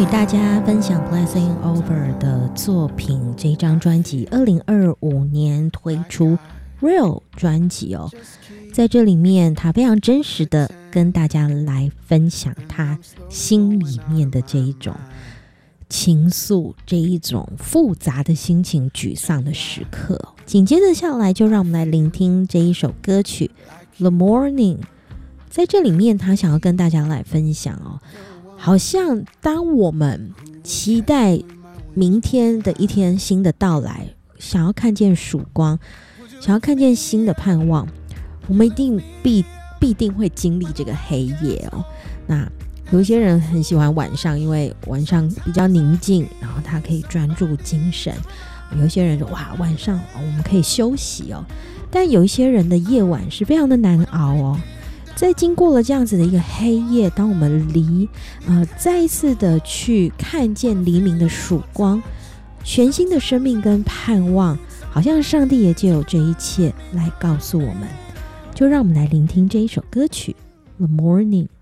与大家分享 Blessing Over 的作品，这张专辑2025年推出 Real 专辑哦，在这里面他非常真实的跟大家来分享他心里面的这一种情愫，这一种复杂的心情，沮丧的时刻。紧接着下来就让我们来聆听这一首歌曲 The Morning。 在这里面他想要跟大家来分享哦，好像当我们期待明天的一天新的到来，想要看见曙光，想要看见新的盼望，我们必定会经历这个黑夜哦。那有一些人很喜欢晚上，因为晚上比较宁静，然后他可以专注精神。有一些人说哇，晚上我们可以休息哦。但有一些人的夜晚是非常的难熬哦。在经过了这样子的一个黑夜，当我们再一次的去看见黎明的曙光，全新的生命跟盼望，好像上帝也就有这一切来告诉我们。就让我们来聆听这一首歌曲 The Morning。